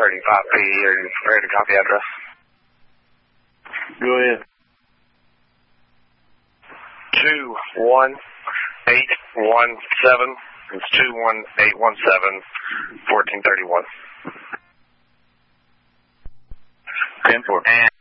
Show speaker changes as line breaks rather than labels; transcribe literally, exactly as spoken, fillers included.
thirty-five P. Are you ready to copy address?
Go ahead.
two one eight one seven. It's two one eight one seven, fourteen thirty-one.
ten four.
And